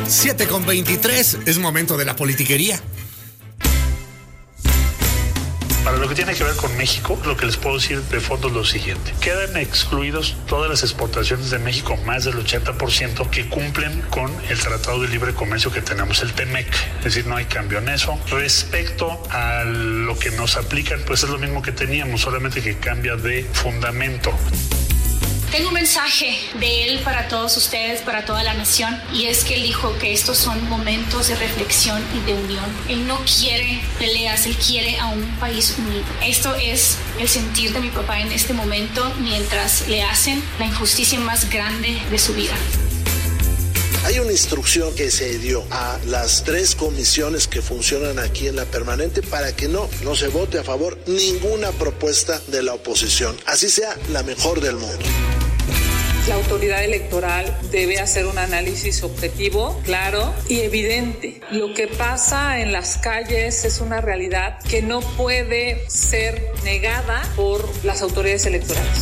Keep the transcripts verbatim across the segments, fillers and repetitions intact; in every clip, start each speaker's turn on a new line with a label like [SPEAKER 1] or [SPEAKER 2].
[SPEAKER 1] siete con veintitrés, es momento de la politiquería.
[SPEAKER 2] Para lo que tiene que ver con México, lo que les puedo decir de fondo es lo siguiente. Quedan excluidos todas las exportaciones de México, más del ochenta por ciento, que cumplen con el Tratado de Libre Comercio que tenemos, el T M E C. Es decir, no hay cambio en eso. Respecto a lo que nos aplican, pues es lo mismo que teníamos, solamente que cambia de fundamento.
[SPEAKER 3] Tengo un mensaje de él para todos ustedes, para toda la nación, y es que él dijo que estos son momentos de reflexión y de unión. Él no quiere peleas, él quiere a un país unido. Esto es el sentir de mi papá en este momento, mientras le hacen la injusticia más grande de su vida.
[SPEAKER 4] Hay una instrucción que se dio a las tres comisiones que funcionan aquí en la permanente para que no, no se vote a favor ninguna propuesta de la oposición, así sea la mejor del mundo.
[SPEAKER 5] La autoridad electoral debe hacer un análisis objetivo, claro y evidente. Lo que pasa en las calles es una realidad que no puede ser negada por las autoridades electorales.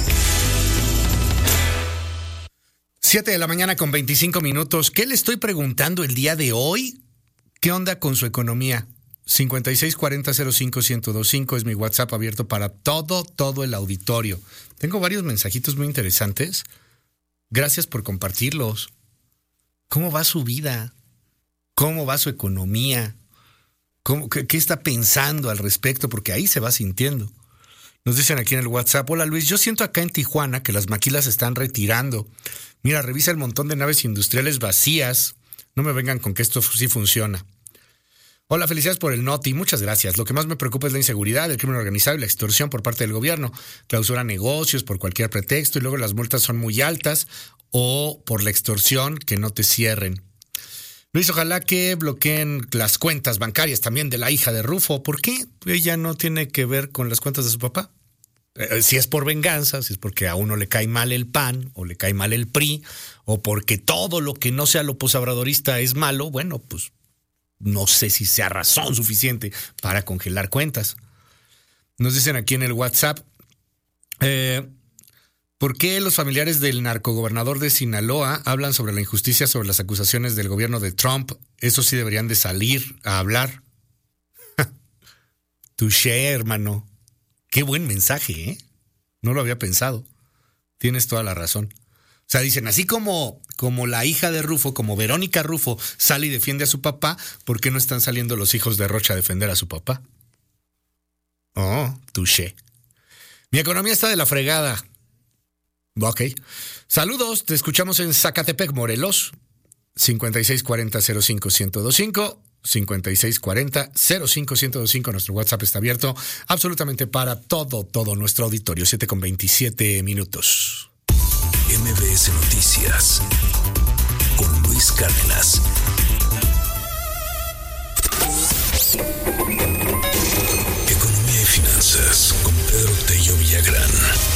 [SPEAKER 1] siete de la mañana con veinticinco minutos. ¿Qué le estoy preguntando el día de hoy? ¿Qué onda con su economía? cincuenta y seis cuarenta cero cinco ciento veinticinco es mi WhatsApp abierto para todo, todo el auditorio. Tengo varios mensajitos muy interesantes. Gracias por compartirlos. ¿Cómo va su vida? ¿Cómo va su economía? ¿Cómo, qué, ¿Qué está pensando al respecto? Porque ahí se va sintiendo. Nos dicen aquí en el WhatsApp: hola Luis, yo siento acá en Tijuana que las maquilas se están retirando. Mira, revisa el montón de naves industriales vacías. No me vengan con que esto sí funciona. Hola, felicidades por el Noti, muchas gracias. Lo que más me preocupa es la inseguridad, el crimen organizado y la extorsión por parte del gobierno. Clausura negocios por cualquier pretexto y luego las multas son muy altas, o por la extorsión que no te cierren. Luis, ojalá que bloqueen las cuentas bancarias también de la hija de Rufo. ¿Por qué? Ella no tiene que ver con las cuentas de su papá. Eh, si es por venganza, si es porque a uno le cae mal el P A N o le cae mal el P R I, o porque todo lo que no sea lo posabradorista es malo, bueno, pues no sé si sea razón suficiente para congelar cuentas. Nos dicen aquí en el WhatsApp, eh, ¿por qué los familiares del narcogobernador de Sinaloa hablan sobre la injusticia, sobre las acusaciones del gobierno de Trump? Eso sí deberían de salir a hablar. Touché, hermano. Qué buen mensaje, ¿eh? No lo había pensado. Tienes toda la razón. O sea, dicen, así como, como la hija de Rufo, como Verónica Rufo, sale y defiende a su papá, ¿por qué no están saliendo los hijos de Rocha a defender a su papá? Oh, touché. Mi economía está de la fregada. Ok. Saludos, te escuchamos en Zacatepec, Morelos. cincuenta y seis cuarenta cero cinco ciento veinticinco. cincuenta y seis cuarenta cero cinco ciento veinticinco. Nuestro WhatsApp está abierto absolutamente para todo, todo nuestro auditorio. siete con veintisiete minutos.
[SPEAKER 6] M B S Noticias con Luis Cárdenas. Economía y finanzas con Pedro Tello Villagrán.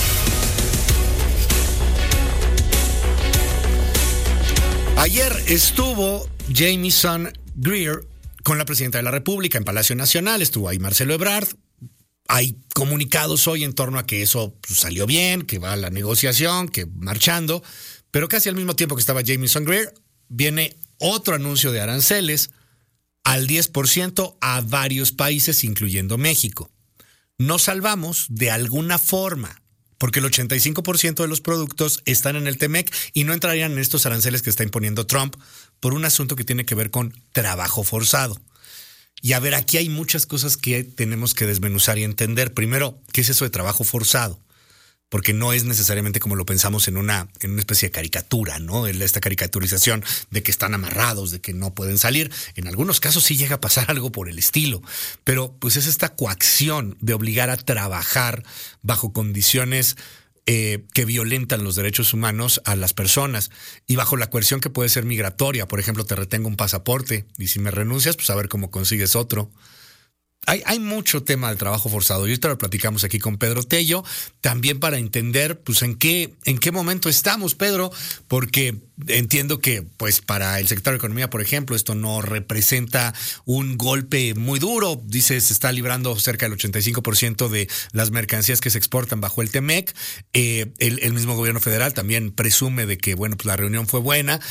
[SPEAKER 1] Ayer estuvo Jamieson Greer con la presidenta de la República en Palacio Nacional. Estuvo ahí Marcelo Ebrard. Hay comunicados hoy en torno a que eso pues, salió bien, que va a la negociación, que marchando, pero casi al mismo tiempo que estaba Jamieson Greer, viene otro anuncio de aranceles al diez por ciento a varios países, incluyendo México. Nos salvamos de alguna forma, porque el ochenta y cinco por ciento de los productos están en el T M E C y no entrarían en estos aranceles que está imponiendo Trump por un asunto que tiene que ver con trabajo forzado. Y a ver, aquí hay muchas cosas que tenemos que desmenuzar y entender. Primero, ¿qué es eso de trabajo forzado? Porque no es necesariamente como lo pensamos en una, en una especie de caricatura, ¿no? Esta caricaturización de que están amarrados, de que no pueden salir. En algunos casos sí llega a pasar algo por el estilo. Pero pues es esta coacción de obligar a trabajar bajo condiciones Eh, que violentan los derechos humanos a las personas y bajo la coerción que puede ser migratoria. Por ejemplo, te retengo un pasaporte y si me renuncias, pues a ver cómo consigues otro. Hay, hay mucho tema del trabajo forzado y ahorita lo platicamos aquí con Pedro Tello, también para entender pues en qué, en qué momento estamos, Pedro, porque entiendo que pues para el secretario de Economía, por ejemplo, esto no representa un golpe muy duro. Dice, se está librando cerca del ochenta y cinco por ciento de las mercancías que se exportan bajo el T M E C. Eh, el, el mismo gobierno federal también presume de que, bueno, pues la reunión fue buena,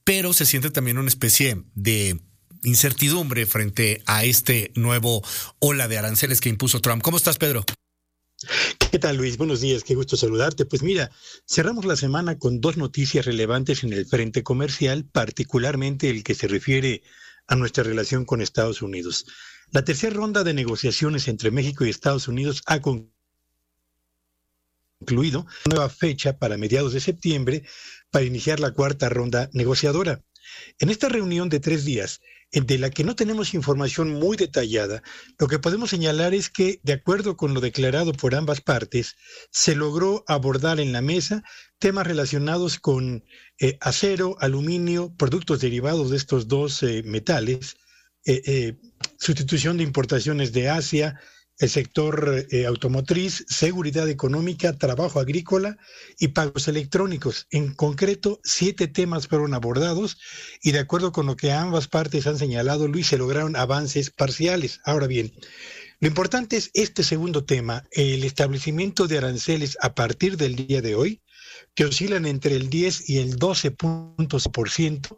[SPEAKER 1] pero se siente también una especie de incertidumbre frente a este nuevo ola de aranceles que impuso Trump. ¿Cómo estás, Pedro?
[SPEAKER 7] ¿Qué tal, Luis? Buenos días, qué gusto saludarte. Pues mira, cerramos la semana con dos noticias relevantes en el frente comercial, particularmente el que se refiere a nuestra relación con Estados Unidos. La tercera ronda de negociaciones entre México y Estados Unidos ha concluido una nueva fecha para mediados de septiembre para iniciar la cuarta ronda negociadora. En esta reunión de tres días, de la que no tenemos información muy detallada, lo que podemos señalar es que, de acuerdo con lo declarado por ambas partes, se logró abordar en la mesa temas relacionados con eh, acero, aluminio, productos derivados de estos dos eh, metales, eh, eh, sustitución de importaciones de Asia, el sector eh, automotriz, seguridad económica, trabajo agrícola y pagos electrónicos. En concreto, siete temas fueron abordados y de acuerdo con lo que ambas partes han señalado, Luis, se lograron avances parciales. Ahora bien, lo importante es este segundo tema, el establecimiento de aranceles a partir del día de hoy, que oscilan entre el diez y el doce puntos por ciento